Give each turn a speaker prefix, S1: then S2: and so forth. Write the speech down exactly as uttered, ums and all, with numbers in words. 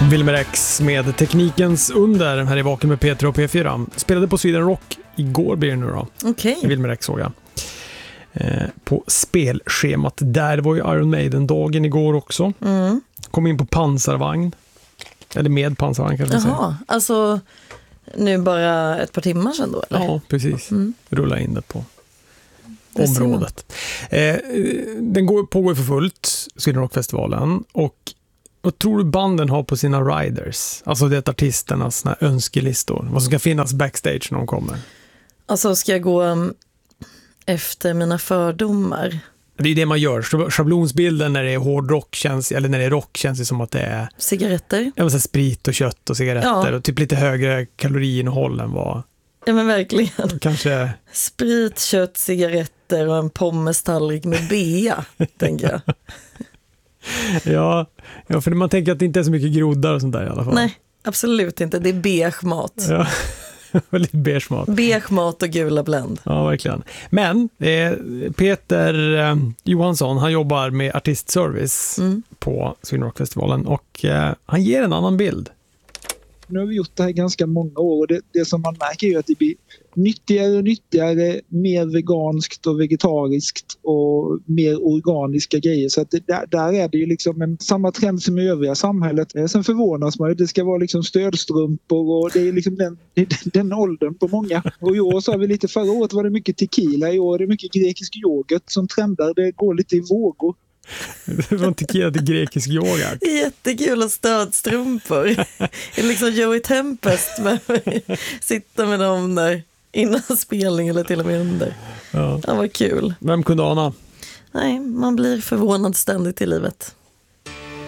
S1: Wilmer X med teknikens under här i Vaken med Peter och P fyra. Spelade på Sweden Rock igår blir det nu då.
S2: Okej.
S1: Okay. Wilmer X såg jag. Eh, på spelschemat där var ju Iron Maiden-dagen igår också.
S2: Mm.
S1: Kom in på pansarvagn. Eller med pansarvagn kanske man säger.
S2: Jaha, alltså nu bara ett par timmar sedan då eller?
S1: Ja, precis.
S2: Mm.
S1: Rulla in det på området. Eh, den går, pågår för fullt, Sweden Rock-festivalen. Och vad tror du banden har på sina riders? Alltså det är artisternas såna här önskelistor. Vad som ska finnas backstage när de kommer.
S2: Alltså ska jag gå um, efter mina fördomar?
S1: Det är det man gör. Schablonsbilden när det är hårdrock känns, eller när det är rock känns det som att det är
S2: cigaretter.
S1: Jag säga, sprit och kött och cigaretter. Ja. Och typ lite högre kaloriinnehåll än vad...
S2: Ja men verkligen.
S1: Kanske...
S2: Sprit, kött, cigaretter och en pommestallrik med bea, tänker jag.
S1: Ja, ja, för man tänker att det inte är så mycket groddar och sånt där i alla fall.
S2: Nej, absolut inte. Det är beige mat.
S1: Ja, väldigt beige mat.
S2: Beige mat och gula Blend.
S1: Ja, verkligen. Men eh, Peter eh, Johansson, han jobbar med artistservice mm. på Sweden Rock-festivalen och eh, han ger en annan bild.
S3: Nu har vi gjort det här ganska många år och det, det som man märker är att det blir nyttigare och nyttigare, mer veganskt och vegetariskt och mer organiska grejer. Så att det, där, där är det ju liksom en, samma trend som i övriga samhället. Sen förvånas man ju, det ska vara liksom stödstrumpor och det är liksom den, den, den åldern på många. Och i år så har vi lite, förra året var det mycket tequila, i år är det mycket grekisk yoghurt som trendar, det går lite i vågor.
S1: Det var tequila till grekisk yoga.
S2: Jättekul och stödstrumpor. Det är liksom Joey Tempest med mig. Sitta med dem där innan spelning eller till och med under. Ja, det var kul.
S1: Vem kunde ana?
S2: Nej, man blir förvånad ständigt i livet.